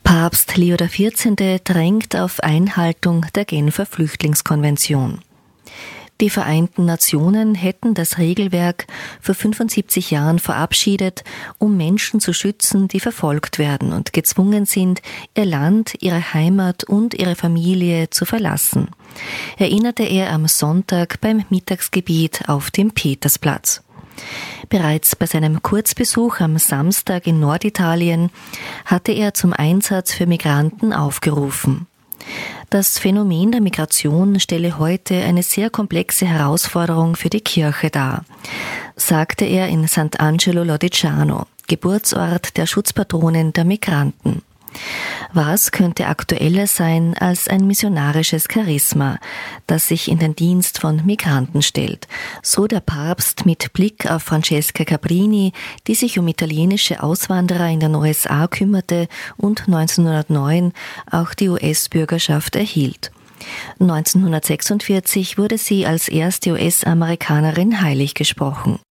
Papst Leo XIV. Drängt auf Einhaltung der Genfer Flüchtlingskonvention. Die Vereinten Nationen hätten das Regelwerk vor 75 Jahren verabschiedet, um Menschen zu schützen, die verfolgt werden und gezwungen sind, ihr Land, ihre Heimat und ihre Familie zu verlassen, erinnerte er am Sonntag beim Mittagsgebet auf dem Petersplatz. Bereits bei seinem Kurzbesuch am Samstag in Norditalien hatte er zum Einsatz für Migranten aufgerufen. Das Phänomen der Migration stelle heute eine sehr komplexe Herausforderung für die Kirche dar, sagte er in Sant'Angelo Lodigiano, Geburtsort der Schutzpatronin der Migranten. Was könnte aktueller sein als ein missionarisches Charisma, das sich in den Dienst von Migranten stellt, so der Papst mit Blick auf Francesca Cabrini, die sich um italienische Auswanderer in den USA kümmerte und 1909 auch die US-Bürgerschaft erhielt. 1946 wurde sie als erste US-Amerikanerin heilig gesprochen.